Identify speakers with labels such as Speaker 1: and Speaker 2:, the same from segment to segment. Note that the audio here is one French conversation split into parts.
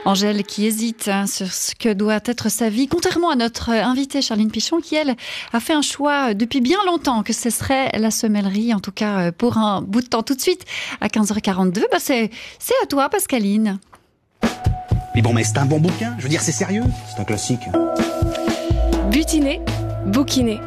Speaker 1: Angèle qui hésite sur ce que doit être sa vie, contrairement à notre invitée Charline Pichon qui, elle, a fait un choix depuis bien longtemps que ce serait la semellerie, en tout cas pour un bout de temps. Tout de suite, à 15h42, c'est à toi Pascaline.
Speaker 2: Mais bon, mais c'est un bon bouquin, je veux dire, c'est sérieux. C'est un classique.
Speaker 3: Butiner, bouquiner.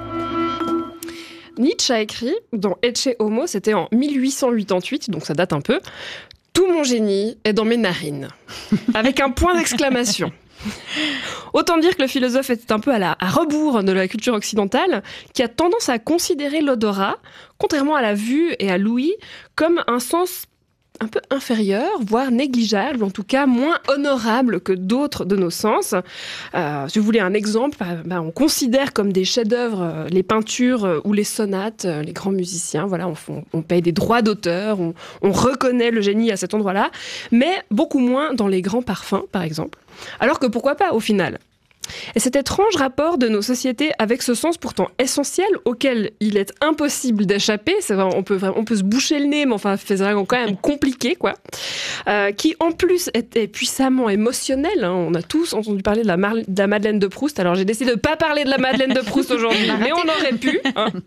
Speaker 3: Nietzsche a écrit dans Ecce Homo, c'était en 1888, donc ça date un peu. Tout mon génie est dans mes narines. Avec un point d'exclamation. Autant dire que le philosophe était un peu à rebours de la culture occidentale, qui a tendance à considérer l'odorat, contrairement à la vue et à l'ouïe, comme un sens un peu inférieur, voire négligeable, en tout cas moins honorable que d'autres de nos sens. Si vous voulez un exemple, on considère comme des chefs-d'œuvre les peintures ou les sonates, les grands musiciens, voilà, on paye des droits d'auteur, on reconnaît le génie à cet endroit-là, mais beaucoup moins dans les grands parfums, par exemple. Alors que pourquoi pas, au final ? Et cet étrange rapport de nos sociétés avec ce sens pourtant essentiel auquel il est impossible d'échapper, c'est vrai, on peut se boucher le nez, mais enfin c'est vraiment quand même compliqué, quoi. Qui en plus est puissamment émotionnel. Hein. On a tous entendu parler de la Madeleine de Proust. Alors j'ai décidé de ne pas parler de la Madeleine de Proust aujourd'hui, mais on aurait pu.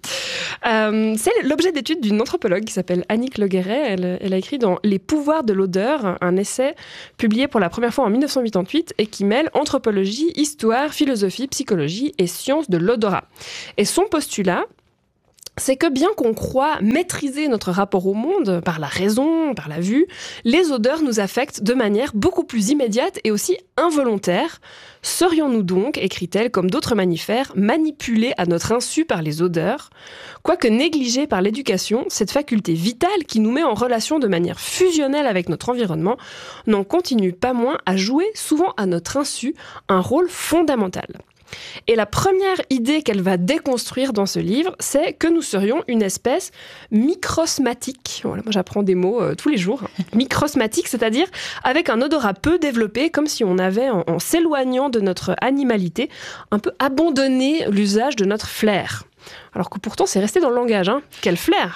Speaker 3: Hein. C'est l'objet d'étude d'une anthropologue qui s'appelle Annick Le Guéret. Elle a écrit dans Les pouvoirs de l'odeur, un essai publié pour la première fois en 1988 et qui mêle anthropologie, histoire, philosophie, psychologie et sciences de l'odorat. Et son postulat, c'est que bien qu'on croit maîtriser notre rapport au monde par la raison, par la vue, les odeurs nous affectent de manière beaucoup plus immédiate et aussi involontaire. Serions-nous donc, écrit-elle, comme d'autres mammifères, manipulés à notre insu par les odeurs, quoique négligée par l'éducation, cette faculté vitale qui nous met en relation de manière fusionnelle avec notre environnement n'en continue pas moins à jouer, souvent à notre insu, un rôle fondamental. Et la première idée qu'elle va déconstruire dans ce livre, c'est que nous serions une espèce microsmatique. Voilà, moi j'apprends des mots tous les jours. Microsmatique, c'est-à-dire avec un odorat peu développé, comme si on avait, en s'éloignant de notre animalité, un peu abandonné l'usage de notre flair. Alors que pourtant, c'est resté dans le langage. Hein. Quel flair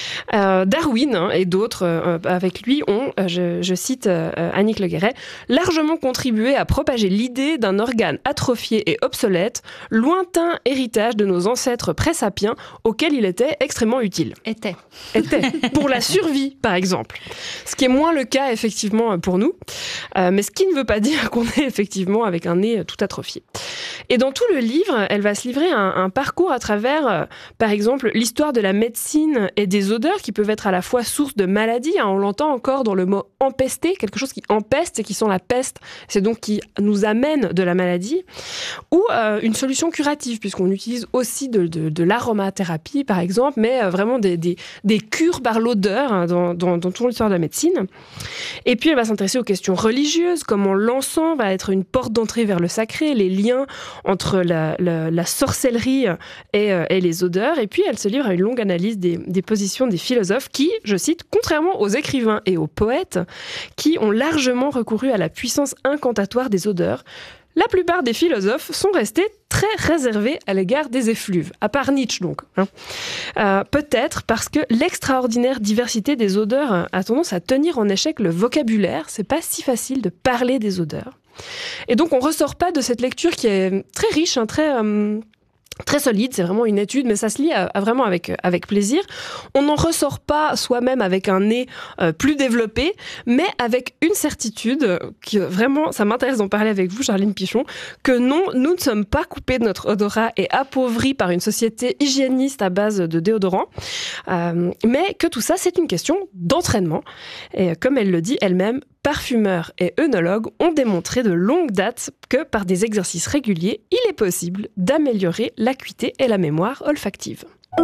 Speaker 3: Darwin et d'autres avec lui ont, je cite Annick Le Guéret, largement contribué à propager l'idée d'un organe atrophié et obsolète, lointain héritage de nos ancêtres présapiens, auquel il était extrêmement utile.
Speaker 1: Était.
Speaker 3: Pour la survie, par exemple. Ce qui est moins le cas, effectivement, pour nous. Mais ce qui ne veut pas dire qu'on est effectivement avec un nez tout atrophié. Et dans tout le livre, elle va se livrer un parcours à travers par exemple, l'histoire de la médecine et des odeurs qui peuvent être à la fois source de maladies. Hein, on l'entend encore dans le mot empester, quelque chose qui empeste et qui sent la peste. C'est donc qui nous amène de la maladie. Ou une solution curative, puisqu'on utilise aussi de l'aromathérapie, par exemple, mais vraiment des cures par l'odeur hein, dans toute l'histoire de la médecine. Et puis, elle va s'intéresser aux questions religieuses, comment l'encens va être une porte d'entrée vers le sacré, les liens entre la sorcellerie et les odeurs. Et puis, elle se livre à une longue analyse des positions des philosophes qui, je cite, contrairement aux écrivains et aux poètes, qui ont largement recouru à la puissance incantatoire des odeurs, la plupart des philosophes sont restés très réservés à l'égard des effluves, à part Nietzsche donc. Peut-être parce que l'extraordinaire diversité des odeurs a tendance à tenir en échec le vocabulaire. C'est pas si facile de parler des odeurs. Et donc, on ressort pas de cette lecture qui est très riche, hein, très solide, c'est vraiment une étude, mais ça se lit vraiment avec plaisir. On n'en ressort pas soi-même avec un nez plus développé, mais avec une certitude, qui vraiment, ça m'intéresse d'en parler avec vous, Charline Pichon, que non, nous ne sommes pas coupés de notre odorat et appauvris par une société hygiéniste à base de déodorants, mais que tout ça, c'est une question d'entraînement. Et comme elle le dit elle-même, parfumeurs et œnologues ont démontré de longue date que par des exercices réguliers, il est possible d'améliorer l'acuité et la mémoire olfactive.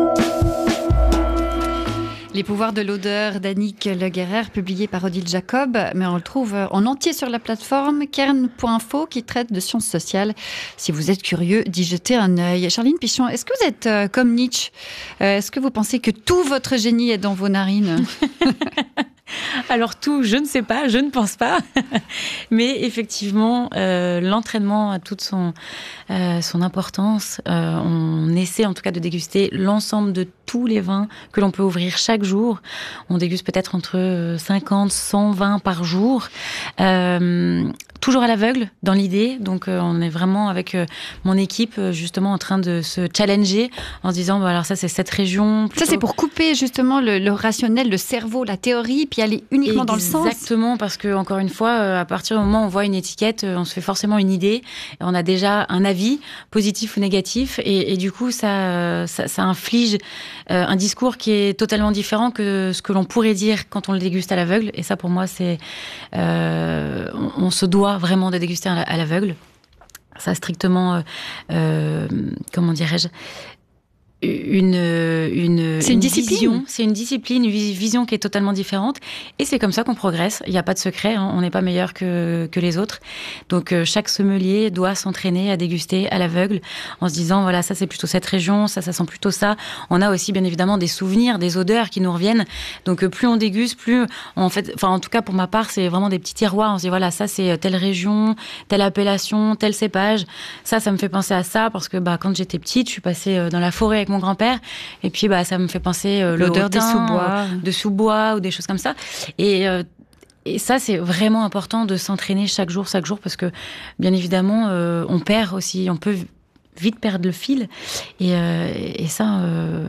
Speaker 1: Les pouvoirs de l'odeur d'Annick Le Guéret, publié par Odile Jacob, mais on le trouve en entier sur la plateforme kern.info qui traite de sciences sociales. Si vous êtes curieux d'y jeter un œil. Charline Pichon, est-ce que vous êtes comme Nietzsche ? Est-ce que vous pensez que tout votre génie est dans vos narines ?
Speaker 4: Alors tout, je ne sais pas, je ne pense pas. Mais effectivement, l'entraînement a toute son importance. On essaie en tout cas de déguster l'ensemble de tous les vins que l'on peut ouvrir chaque jour. On déguste peut-être entre 50, 100 vins par jour. toujours à l'aveugle dans l'idée. Donc, on est vraiment avec mon équipe, justement, en train de se challenger en se disant, alors ça, c'est cette région.
Speaker 1: Ça, c'est pour couper justement le rationnel, le cerveau, la théorie, puis aller uniquement dans le sens.
Speaker 4: Exactement, parce que, encore une fois, à partir du moment où on voit une étiquette, on se fait forcément une idée. On a déjà un avis, positif ou négatif. Et du coup, ça inflige un discours qui est totalement différent que ce que l'on pourrait dire quand on le déguste à l'aveugle. Et ça, pour moi, c'est... on se doit vraiment de déguster à l'aveugle. Ça a strictement... comment dirais-je ?
Speaker 1: C'est une discipline.
Speaker 4: C'est une discipline, une vision qui est totalement différente. Et c'est comme ça qu'on progresse. Il n'y a pas de secret. Hein. On n'est pas meilleur que les autres. Donc, chaque sommelier doit s'entraîner à déguster à l'aveugle en se disant, voilà, ça, c'est plutôt cette région. Ça sent plutôt ça. On a aussi, bien évidemment, des souvenirs, des odeurs qui nous reviennent. Donc, plus on déguste, plus en tout cas, pour ma part, c'est vraiment des petits tiroirs. On se dit, voilà, ça, c'est telle région, telle appellation, tel cépage. Ça me fait penser à ça parce que, quand j'étais petite, je suis passée dans la forêt avec mon grand-père, et puis ça me fait penser
Speaker 1: l'odeur des sous-bois,
Speaker 4: de sous-bois ou des choses comme ça. Et ça, c'est vraiment important de s'entraîner chaque jour, parce que bien évidemment, on perd aussi, on peut vite perdre le fil. Et ça,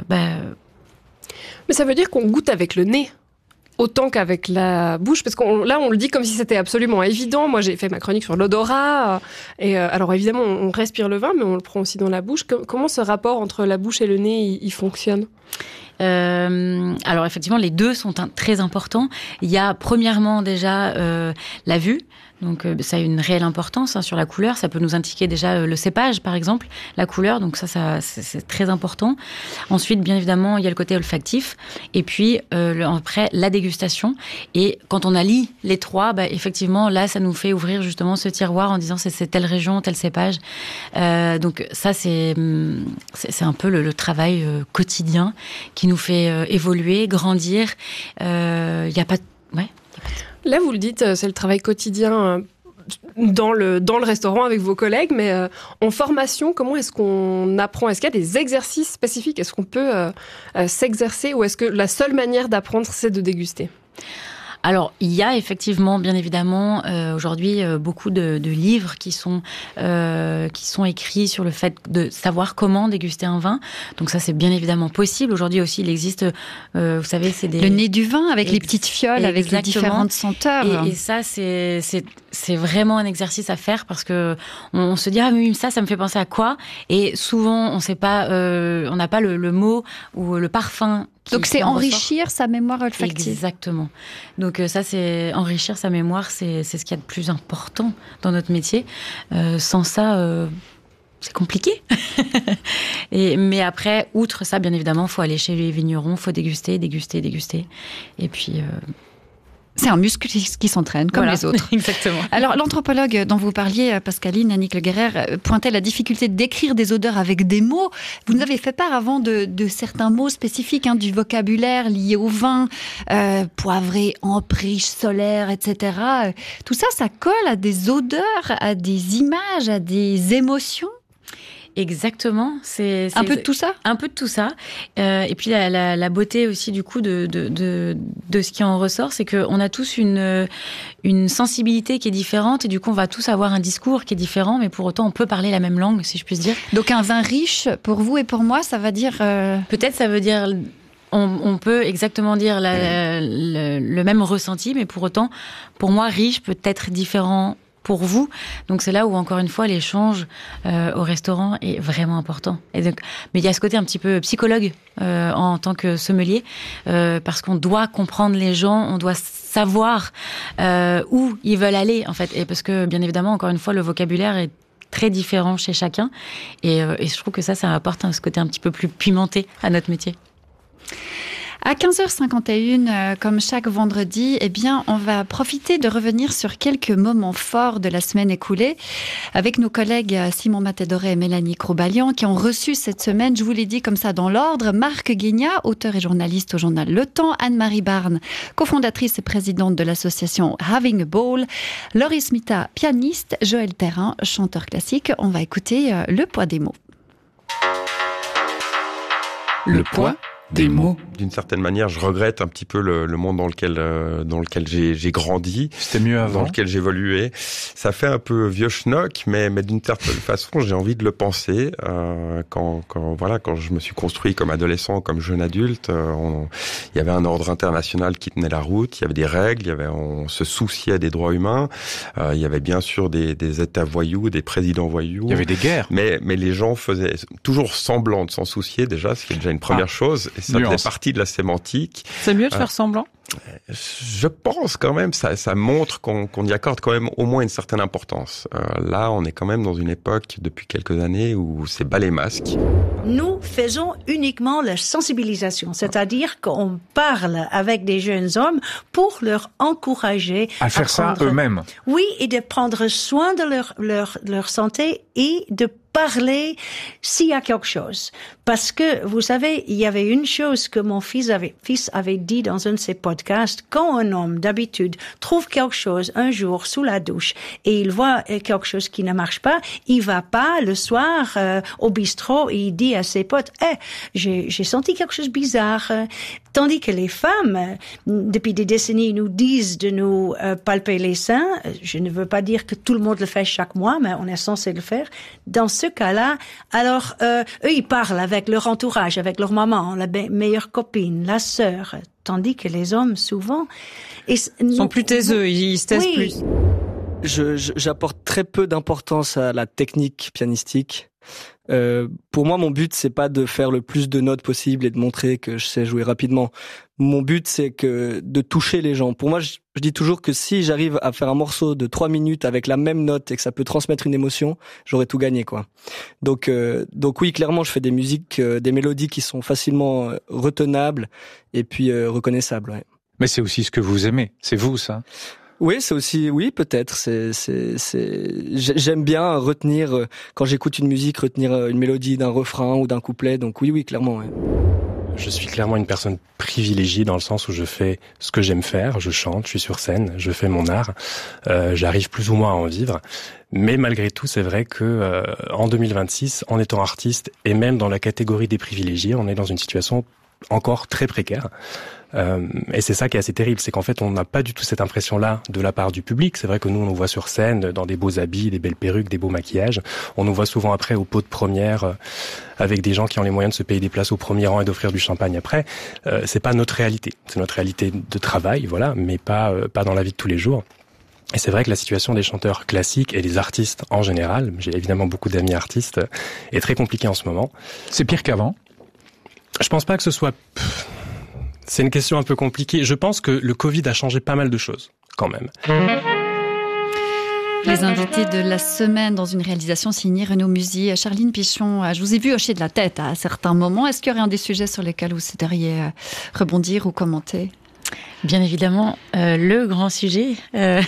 Speaker 3: Mais ça veut dire qu'on goûte avec le nez autant qu'avec la bouche, parce là on le dit comme si c'était absolument évident. Moi j'ai fait ma chronique sur l'odorat, et alors évidemment on respire le vin, mais on le prend aussi dans la bouche. Comment ce rapport entre la bouche et le nez il fonctionne ?
Speaker 4: Alors effectivement, les deux sont très importants. Il y a premièrement déjà la vue. Donc ça a une réelle importance sur la couleur. Ça peut nous indiquer déjà le cépage, par exemple, la couleur. Donc ça c'est très important. Ensuite, bien évidemment, il y a le côté olfactif. Et puis après, la dégustation. Et quand on allie les trois, effectivement, là, ça nous fait ouvrir justement ce tiroir en disant c'est telle région, tel cépage. Donc ça, c'est un peu le travail quotidien qui nous fait évoluer, grandir. Il n'y a pas... Ouais.
Speaker 3: Là, vous le dites, c'est le travail quotidien dans le restaurant avec vos collègues, mais en formation, comment est-ce qu'on apprend ? Est-ce qu'il y a des exercices spécifiques ? Est-ce qu'on peut s'exercer, ou est-ce que la seule manière d'apprendre, c'est de déguster ?
Speaker 4: Alors, il y a effectivement, bien évidemment, aujourd'hui, beaucoup de livres qui sont écrits sur le fait de savoir comment déguster un vin. Donc ça, c'est bien évidemment possible. Aujourd'hui aussi, il existe, vous savez, c'est des...
Speaker 1: Le nez du vin, avec les petites fioles, avec les différentes senteurs.
Speaker 4: Et ça, c'est vraiment un exercice à faire, parce que on se dit, ah oui, ça me fait penser à quoi ? Et souvent, on sait pas, on n'a pas le mot ou le parfum.
Speaker 1: Donc c'est enrichir sa mémoire olfactive.
Speaker 4: Exactement. Donc ça, c'est enrichir sa mémoire, c'est ce qu'il y a de plus important dans notre métier. Sans ça, c'est compliqué. Mais après, outre ça, bien évidemment, il faut aller chez les vignerons, il faut déguster. Et puis...
Speaker 1: C'est un muscle qui s'entraîne, comme les autres.
Speaker 4: Exactement.
Speaker 1: Alors, l'anthropologue dont vous parliez, Pascaline, Annick Le Guérer, pointait la difficulté de décrire des odeurs avec des mots. Vous nous avez fait part avant de certains mots spécifiques, du vocabulaire lié au vin, poivré, ampriche, solaire, etc. Tout ça, ça colle à des odeurs, à des images, à des émotions.
Speaker 4: Exactement. C'est
Speaker 1: un peu de tout ça.
Speaker 4: Un peu de tout ça. Et puis la beauté aussi du coup de ce qui en ressort, c'est qu'on a tous une sensibilité qui est différente, et du coup on va tous avoir un discours qui est différent, mais pour autant on peut parler la même langue, si je puis dire.
Speaker 1: Donc un vin riche, pour vous et pour moi, ça va dire...
Speaker 4: Peut-être ça veut dire... On peut exactement dire le même ressenti, mais pour autant, pour moi, riche peut être différent pour vous. Donc c'est là où, encore une fois, l'échange au restaurant est vraiment important. Et donc, mais il y a ce côté un petit peu psychologue en tant que sommelier, parce qu'on doit comprendre les gens, on doit savoir où ils veulent aller, en fait. Et parce que, bien évidemment, encore une fois, le vocabulaire est très différent chez chacun. Et je trouve que ça apporte ce côté un petit peu plus pimenté à notre métier.
Speaker 1: À 15h51, comme chaque vendredi, on va profiter de revenir sur quelques moments forts de la semaine écoulée avec nos collègues Simon Matadoré et Mélanie Cro-Balian qui ont reçu cette semaine, je vous l'ai dit comme ça dans l'ordre, Marc Guignat, auteur et journaliste au journal Le Temps, Anne-Marie Barne, cofondatrice et présidente de l'association Having a Bowl, Laurie Smita, pianiste, Joël Thérin, chanteur classique. On va écouter le poids des mots.
Speaker 5: Le poids des mots.
Speaker 6: D'une certaine manière, je regrette un petit peu le monde dans lequel j'ai grandi.
Speaker 5: C'était mieux avant.
Speaker 6: Dans lequel j'évoluais. Ça fait un peu vieux schnock, mais d'une certaine façon, j'ai envie de le penser. Quand je me suis construit comme adolescent, comme jeune adulte, il y avait un ordre international qui tenait la route. Il y avait des règles. On se souciait des droits humains. Il y avait bien sûr des États voyous, des présidents voyous.
Speaker 5: Il y avait des guerres.
Speaker 6: Mais les gens faisaient toujours semblant de s'en soucier déjà, ce qui est déjà une première chose. Et ça faisait partie de la sémantique.
Speaker 4: C'est mieux de faire semblant?
Speaker 6: Je pense quand même, ça montre qu'on y accorde quand même au moins une certaine importance. Là, on est quand même dans une époque, depuis quelques années, où c'est bas les masques.
Speaker 7: Nous faisons uniquement la sensibilisation, c'est-à-dire qu'on parle avec des jeunes hommes pour leur encourager
Speaker 5: à faire ça eux-mêmes.
Speaker 7: Oui, et de prendre soin de leur santé et de parler s'il y a quelque chose. Parce que, vous savez, il y avait une chose que mon fils avait dit dans un de ses podcasts. Quand un homme, d'habitude, trouve quelque chose un jour sous la douche et il voit quelque chose qui ne marche pas, il va pas le soir au bistrot et il dit à ses potes « j'ai senti quelque chose de bizarre ». Tandis que les femmes, depuis des décennies, nous disent de nous palper les seins. Je ne veux pas dire que tout le monde le fait chaque mois, mais on est censé le faire. Dans ce cas-là, alors eux, ils parlent avec leur entourage, avec leur maman, la meilleure copine, la sœur. Tandis que les hommes, souvent...
Speaker 4: sont plus taiseux, ils se taisent plus.
Speaker 8: J'apporte très peu d'importance à la technique pianistique. Pour moi, mon but, c'est pas de faire le plus de notes possible et de montrer que je sais jouer rapidement. Mon but, c'est de toucher les gens. Pour moi, je dis toujours que si j'arrive à faire un morceau de 3 minutes avec la même note et que ça peut transmettre une émotion, j'aurais tout gagné, quoi. Donc oui, clairement, je fais des musiques, des mélodies qui sont facilement retenables et puis reconnaissables, ouais.
Speaker 5: Mais c'est aussi ce que vous aimez. C'est vous, ça?
Speaker 8: Oui, c'est aussi, oui, peut-être. J'aime bien retenir, quand j'écoute une musique, retenir une mélodie d'un refrain ou d'un couplet. Donc oui, clairement, ouais.
Speaker 9: Je suis clairement une personne privilégiée dans le sens où je fais ce que j'aime faire, je chante, je suis sur scène, je fais mon art, j'arrive plus ou moins à en vivre. Mais malgré tout, c'est vrai que en 2026, en étant artiste et même dans la catégorie des privilégiés, on est dans une situation encore très précaire. Et c'est ça qui est assez terrible, c'est qu'en fait on n'a pas du tout cette impression-là de la part du public. C'est vrai que nous on nous voit sur scène dans des beaux habits, des belles perruques, des beaux maquillages. On nous voit souvent après au pot de première avec des gens qui ont les moyens de se payer des places au premier rang et d'offrir du champagne après. C'est pas notre réalité, c'est notre réalité de travail, voilà, mais pas dans la vie de tous les jours. Et c'est vrai que la situation des chanteurs classiques et des artistes en général, j'ai évidemment beaucoup d'amis artistes, est très compliquée en ce moment.
Speaker 5: C'est pire qu'avant?
Speaker 9: Je pense pas que ce soit... C'est une question un peu compliquée. Je pense que le Covid a changé pas mal de choses, quand même.
Speaker 1: Les invités de la semaine dans une réalisation signée Renaud Musy. Charline Pichon, je vous ai vu hocher de la tête à certains moments. Est-ce qu'il y aurait un des sujets sur lesquels vous souhaiteriez rebondir ou commenter ?
Speaker 4: Bien évidemment, le grand sujet, la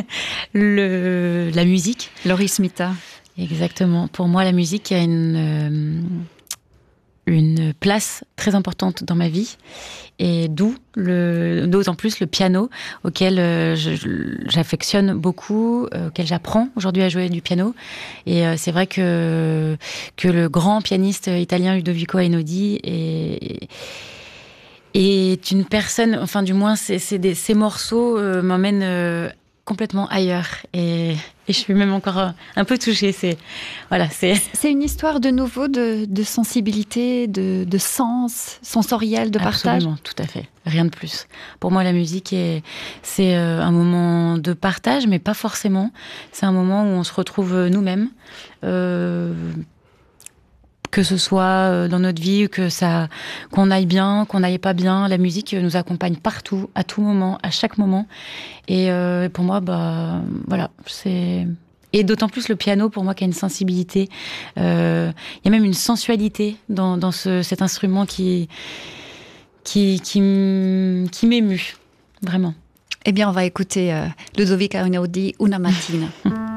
Speaker 4: musique.
Speaker 1: Laurie Smita.
Speaker 4: Exactement. Pour moi, la musique a une place très importante dans ma vie, et d'autant plus le piano, auquel j'affectionne beaucoup, auquel j'apprends aujourd'hui à jouer du piano. Et c'est vrai que le grand pianiste italien Ludovico Einaudi est une personne, enfin du moins ces morceaux m'emmènent complètement ailleurs, et je suis même encore un peu touchée. C'est
Speaker 1: une histoire de nouveau de sensibilité, de sens sensoriel, de partage.
Speaker 4: Absolument, tout à fait, rien de plus. Pour moi, la musique c'est un moment de partage, mais pas forcément. C'est un moment où on se retrouve nous-mêmes, que ce soit dans notre vie, qu'on aille bien, qu'on n'aille pas bien. La musique nous accompagne partout, à tout moment, à chaque moment. Et pour moi, voilà, c'est... Et d'autant plus le piano, pour moi, qui a une sensibilité. Il y a même une sensualité dans cet instrument qui m'émue, vraiment.
Speaker 1: Eh bien, on va écouter Ludovico Einaudi, Una mattina.